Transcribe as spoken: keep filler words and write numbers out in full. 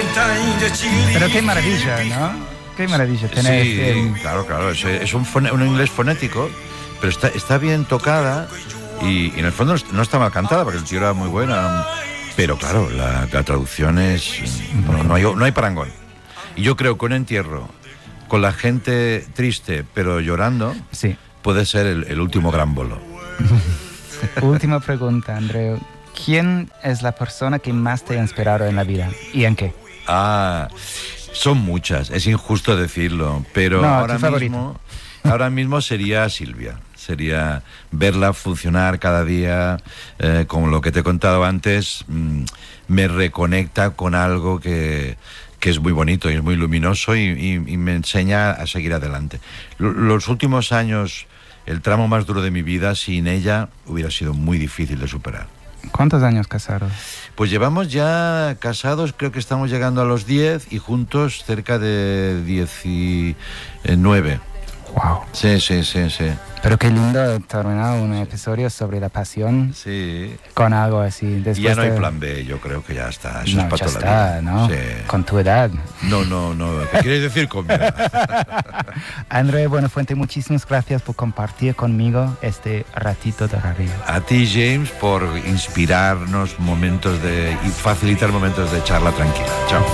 Pero qué maravilla, ¿no? Qué maravilla tener sí, este... claro, claro, es, es un, fone, un inglés fonético, pero está, está bien tocada y, y en el fondo no está mal cantada porque el tío era muy buena, pero claro, la, la traducción es... No, no, hay, no hay parangón. Y yo creo que un entierro con la gente triste pero llorando, sí, puede ser el, el último gran bolo. Última pregunta, Andreu. ¿Quién es la persona que más te ha inspirado en la vida y en qué? Ah... Son muchas, es injusto decirlo, pero no, ahora mismo, ahora mismo sería Silvia. Sería verla funcionar cada día, eh, como lo que te he contado antes, mmm, me reconecta con algo que, que es muy bonito y es muy luminoso y, y, y me enseña a seguir adelante. L- los últimos años, el tramo más duro de mi vida, sin ella hubiera sido muy difícil de superar. ¿Cuántos años casados? Pues llevamos ya casados, creo que estamos llegando a los diez y juntos cerca de diecinueve. Wow. Sí, sí, sí, sí. Pero qué lindo terminar un episodio sobre la pasión. Sí. Con algo así. Después ya no hay de... plan B, yo creo que ya está. Eso no, es para ya toda está, la vida. ¿no? Sí. Con tu edad. No, no, no. ¿Qué quieres decir con mi edad? Andreu Buenafuente, muchísimas gracias por compartir conmigo este ratito de radio. A ti, James, por inspirarnos momentos de y facilitar momentos de charla tranquila. Chao.